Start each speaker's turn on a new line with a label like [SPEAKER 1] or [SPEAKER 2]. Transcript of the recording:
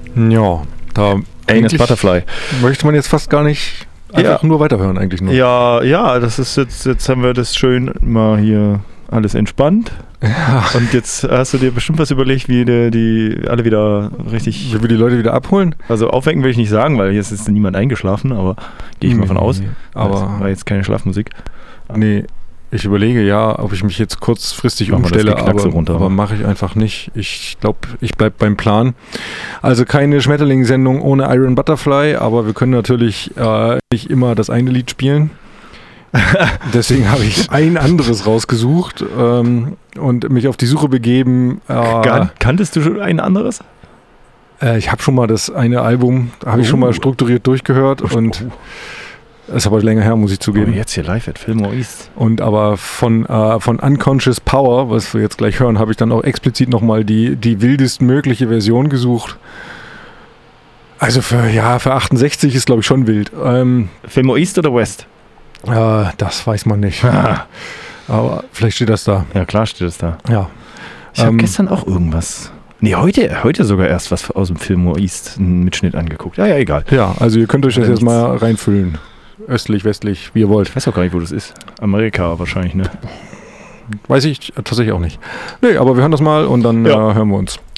[SPEAKER 1] Ja, da
[SPEAKER 2] Anus Butterfly.
[SPEAKER 1] möchte man jetzt fast gar nicht einfach nur weiterhören eigentlich nur.
[SPEAKER 2] Ja, das ist jetzt haben wir das schön mal hier alles entspannt.
[SPEAKER 1] Ja.
[SPEAKER 2] Und jetzt hast du dir bestimmt was überlegt, wie die alle wieder richtig...
[SPEAKER 1] Wie wir die Leute wieder abholen?
[SPEAKER 2] Also aufwecken will ich nicht sagen, weil jetzt ist niemand eingeschlafen, aber gehe ich mal von aus.
[SPEAKER 1] Aber
[SPEAKER 2] das war jetzt keine Schlafmusik.
[SPEAKER 1] Nee, ich überlege ja, ob ich mich jetzt kurzfristig umstelle, aber mache ich einfach nicht. Ich glaube, ich bleibe beim Plan. Also keine Schmetterling-Sendung ohne Iron Butterfly, aber wir können natürlich nicht immer das eine Lied spielen. Deswegen habe ich ein anderes rausgesucht und mich auf die Suche begeben.
[SPEAKER 2] Kanntest du schon ein anderes?
[SPEAKER 1] Ich habe schon mal das eine Album, habe ich schon mal strukturiert durchgehört und ist aber länger her, muss ich zugeben.
[SPEAKER 2] Jetzt hier live at Fillmore East.
[SPEAKER 1] Und aber von Unconscious Power, was wir jetzt gleich hören, habe ich dann auch explizit nochmal die wildest mögliche Version gesucht. Also für 68 ist glaube ich schon wild.
[SPEAKER 2] Fillmore East oder West?
[SPEAKER 1] Das weiß man nicht. Aber vielleicht steht das da.
[SPEAKER 2] Ja, klar steht das da.
[SPEAKER 1] Ja.
[SPEAKER 2] Ich habe gestern auch irgendwas. Nee, heute sogar erst was aus dem Fillmore East, einen Mitschnitt angeguckt. Ja, egal.
[SPEAKER 1] Ja, also ihr könnt euch das jetzt mal reinfüllen. Östlich, westlich, wie ihr wollt.
[SPEAKER 2] Ich weiß auch gar nicht, wo das ist. Amerika wahrscheinlich, ne?
[SPEAKER 1] Weiß ich tatsächlich auch nicht. Nee, aber wir hören das mal und dann hören wir uns.